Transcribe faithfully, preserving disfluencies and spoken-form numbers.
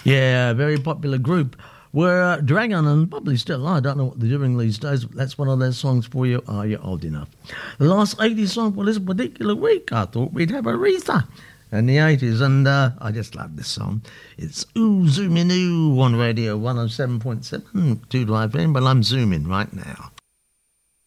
Yeah, very popular group. We're uh, Dragon and probably still are. I don't know what they're doing these days, but that's one of their songs for you. Are you old enough? The last eighties song for this particular week, I thought we'd have Aretha in the eighties, and uh, I just love this song. It's Ooh Zoomin' Ooh on Radio one oh seven point seven, two Live N, but I'm zooming right now.